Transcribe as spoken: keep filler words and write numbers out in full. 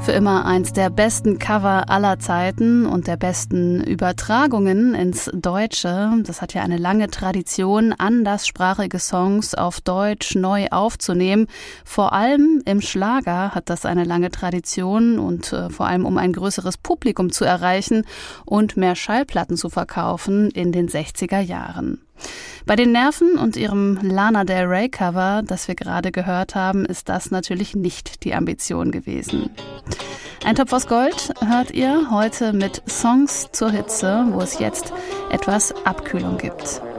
Für immer eins der besten Cover aller Zeiten und der besten Übertragungen ins Deutsche. Das hat ja eine lange Tradition, anderssprachige Songs auf Deutsch neu aufzunehmen. Vor allem im Schlager hat das eine lange Tradition und äh, vor allem um ein größeres Publikum zu erreichen und mehr Schallplatten zu verkaufen in den sechziger Jahren. Bei den Nerven und ihrem Lana Del Rey Cover, das wir gerade gehört haben, ist das natürlich nicht die Ambition gewesen. Ein Topf aus Gold hört ihr heute mit Songs zur Hitze, wo es jetzt etwas Abkühlung gibt.